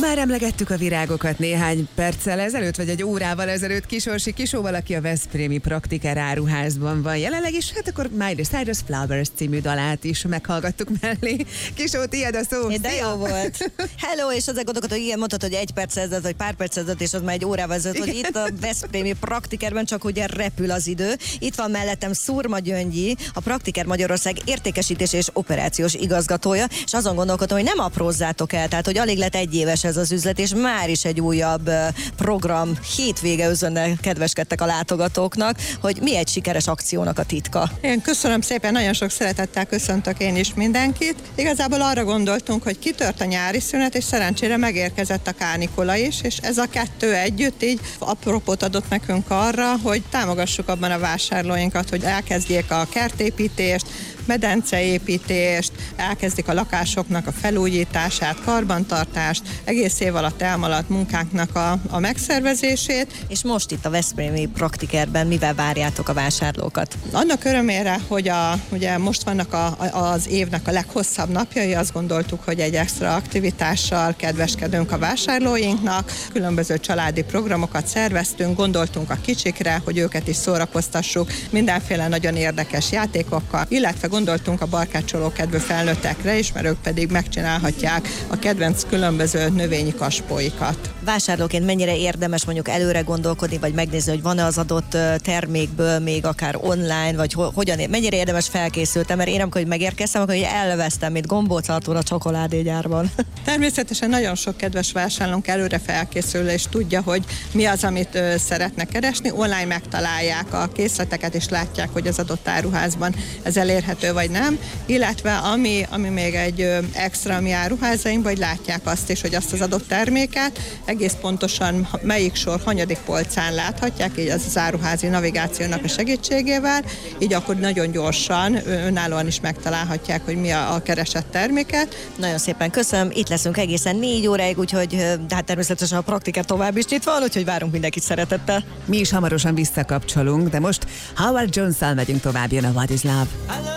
már emlegettük a virágokat néhány perccel ezelőtt, vagy egy órával ezelőtt, Kisorsi Kisóval, aki a veszprémi Praktiker áruházban van jelenleg, és hát akkor Miley Cyrus Flowers című dalát is meghallgattuk mellé. Kisó, tiéd a szó. De jó volt. Hello, és azért gondolkodom, hogy igen, mondtad, hogy egy perc ezelőtt, vagy pár perc ezelőtt, és az már egy órával ezelőtt, hogy itt a veszprémi Praktikerben csak ugye repül az idő. Itt van mellettem Szurma Gyöngyi, a Praktiker Magyarország értékesítés és operációs igazgatója, és azon gondolkodom, hogy nem aprózzátok el, tehát hogy alig lett egy éves ez az üzlet, és már is egy újabb program hétvége özönnel kedveskedtek a látogatóknak, hogy mi egy sikeres akciónak a titka. Én köszönöm szépen, nagyon sok szeretettel köszöntök én is mindenkit. Igazából arra gondoltunk, hogy kitört a nyári szünet, és szerencsére megérkezett a kánikula is, és ez a kettő együtt így apropót adott nekünk arra, hogy támogassuk abban a vásárlóinkat, hogy elkezdjék a kertépítést, medenceépítést, elkezdik a lakásoknak a felújítását, karbantartást, egész év alatt elmaradt munkáknak a megszervezését. És most itt a veszprémi Praktikerben mivel várjátok a vásárlókat? Annak örömére, hogy ugye most vannak az évnek a leghosszabb napjai, azt gondoltuk, hogy egy extra aktivitással kedveskedünk a vásárlóinknak. Különböző családi programokat szerveztünk, gondoltunk a kicsikre, hogy őket is szórakoztassuk mindenféle nagyon érdekes játékokkal, illetve gondoltunk a barkácsolókedvű felnőttekre is, mert ők pedig megcsinálhatják a kedvenc különböző növényi kaspóikat. Vásárlóként mennyire érdemes mondjuk előre gondolkodni, vagy megnézni, hogy van-e az adott termékből még akár online, vagy mennyire érdemes felkészültem, mert én amikor megérkeztem, akkor elvesztem, mint gombócalaton a csokoládégyárban. Természetesen nagyon sok kedves vásárlónk előre felkészül, és tudja, hogy mi az, amit szeretne keresni. Online megtalálják a készleteket, és látják, hogy az adott áruházban ez elérhető vagy nem, illetve ami még egy extra a mi áruházainkban, hogy látják azt is, hogy azt az adott terméket egész pontosan melyik sor, hanyadik polcán láthatják, így az áruházi navigációnak a segítségével, így akkor nagyon gyorsan, önállóan is megtalálhatják, hogy mi a keresett terméket. Nagyon szépen köszönöm, itt leszünk egészen 4 óráig, úgyhogy hát természetesen a Praktiker tovább is nyitva van, úgyhogy várunk mindenkit szeretettel. Mi is hamarosan visszakapcsolunk, de most Howard Jones-szal megyünk tovább, jön a What is Love.